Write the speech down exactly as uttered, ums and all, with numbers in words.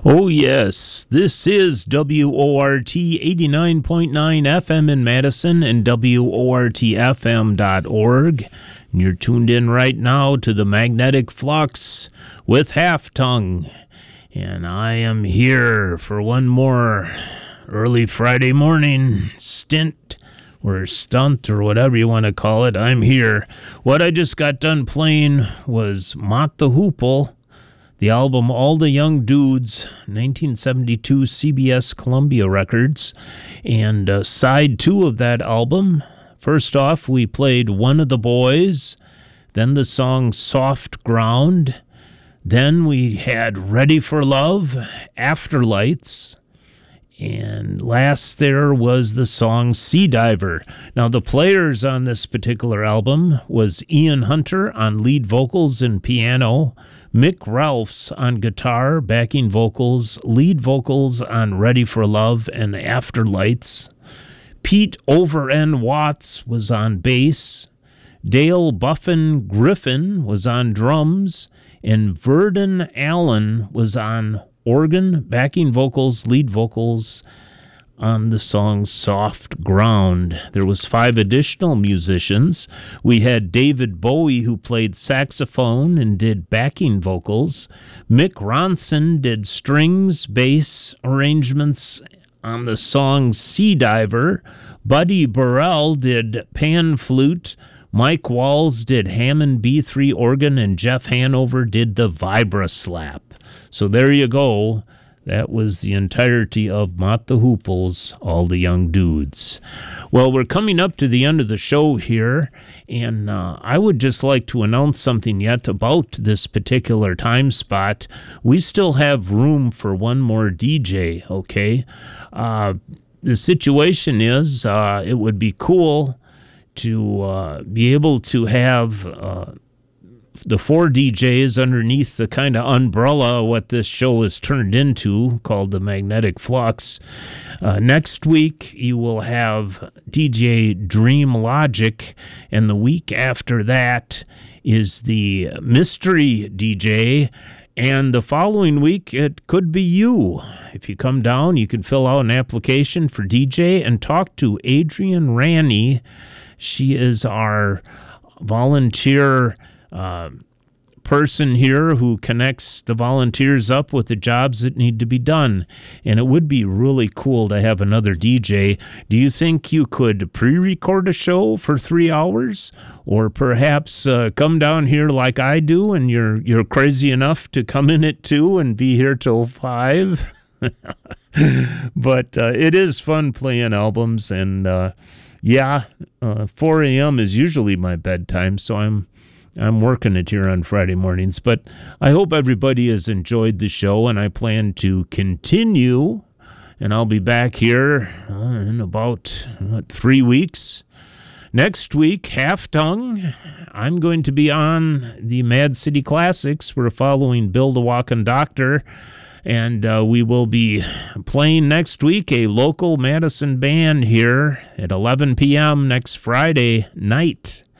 Oh, yes. This is W O R T eighty-nine point nine F M in Madison and W O R T F M dot org. And you're tuned in right now to the Magnetic Flux with Half Tongue. And I am here for one more early Friday morning stint or stunt or whatever you want to call it. I'm here. What I just got done playing was Mott the Hoople. The album All the Young Dudes, nineteen seventy-two, C B S Columbia Records. And uh, side two of that album, first off, we played One of the Boys, then the song Soft Ground, then we had Ready for Love, Afterlights, and last there was the song Sea Diver. Now, the players on this particular album was Ian Hunter on lead vocals and piano, Mick Ralphs on guitar, backing vocals, lead vocals on Ready for Love and Afterlights. Pete Over-N Watts was on bass. Dale Buffin Griffin was on drums. And Verdon Allen was on organ, backing vocals, lead vocals on the song Soft Ground. There was five additional musicians. We had David Bowie, who played saxophone and did backing vocals. Mick Ronson did strings, bass arrangements on the song Sea Diver. Buddy Burrell did pan flute. Mike Walls did Hammond B three organ, and Jeff Hanover did the Vibra Slap. So there you go. That was the entirety of Mott the Hoople's All the Young Dudes. Well, we're coming up to the end of the show here, and uh, I would just like to announce something yet about this particular time spot. We still have room for one more D J, okay? Uh, the situation is uh, it would be cool to uh, be able to have uh, the four D Js underneath the kind of umbrella what this show is turned into, called the Magnetic Flux. Uh, next week, you will have D J Dream Logic, and the week after that is the Mystery D J, and the following week, it could be you. If you come down, you can fill out an application for D J and talk to Adrian Ranney. She is our volunteer uh, person here who connects the volunteers up with the jobs that need to be done. And it would be really cool to have another D J. Do you think you could pre-record a show for three hours? Or perhaps uh, come down here like I do, and you're you're crazy enough to come in at two and be here till five? But uh, it is fun playing albums, and uh, yeah, uh, four a.m. is usually my bedtime, so I'm I'm working it here on Friday mornings. But I hope everybody has enjoyed the show, and I plan to continue, and I'll be back here uh, in about what, three weeks. Next week, Half Tongue, I'm going to be on the Mad City Classics. We're following Bill the Walking Doctor. And uh, we will be playing next week a local Madison band here at eleven p.m. next Friday night.